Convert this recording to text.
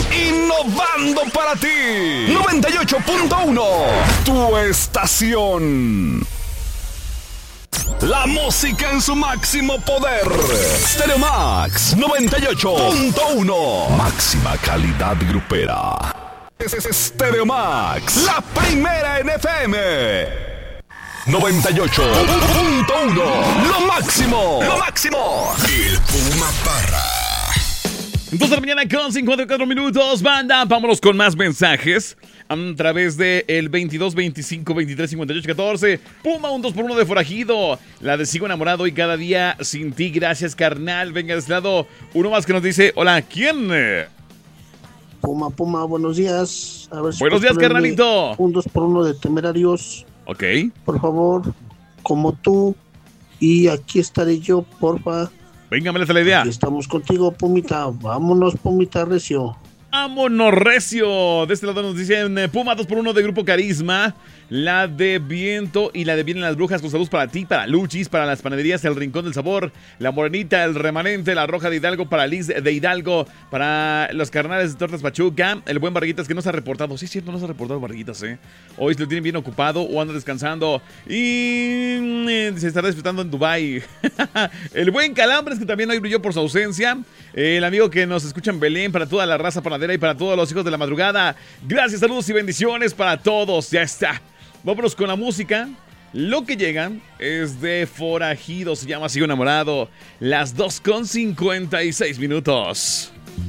innovando para ti. 98.1, tu estación. La música en su máximo poder. Stereo Max 98.1. Máxima calidad grupera. Es Stereo Max, la primera en FM. 98.1. Lo máximo. Lo máximo. El Puma Parra. 2 de la mañana con 54 minutos, banda. Vámonos con más mensajes a través de el 22 25 23 58 14. Puma, un 2x1 de forajido. La de sigo enamorado y cada día sin ti. Gracias, carnal. Venga de este lado. Uno más que nos dice: hola, ¿quién? Puma, buenos días. A ver si buenos días, carnalito. Un 2x1 de Temerarios. Ok. Por favor, como tú. Y aquí estaré yo, porfa. Venga, me la idea. Aquí estamos contigo, Pumita. Vámonos, Pumita Recio. ¡Vámonos, recio! De este lado nos dicen Puma 2x1 de Grupo Carisma. La de Viento y la de Vienen las Brujas. Con saludos para ti, para Luchis, para las panaderías El Rincón del Sabor, La Morenita, El Remanente, La Roja de Hidalgo, para Liz de Hidalgo, para los carnales de Tortas Pachuca, el buen Barriguitas que no se ha reportado. Sí, es cierto, no se ha reportado Barriguitas, Hoy se lo tienen bien ocupado o anda descansando y se estará disfrutando en Dubái. El buen Calambres que también hoy brilló por su ausencia. El amigo que nos escucha en Belén, para toda la raza panadera y para todos los hijos de la madrugada. Gracias, saludos y bendiciones para todos. Ya está. Vámonos con la música. Lo que llega es de Forajido. Se llama Sigo Enamorado. Las 2:56 minutos.